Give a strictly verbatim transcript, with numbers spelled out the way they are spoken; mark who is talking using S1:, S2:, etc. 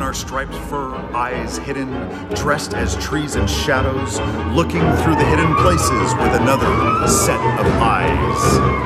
S1: our striped fur, eyes hidden, dressed as trees and shadows, looking through the hidden places with another set of eyes.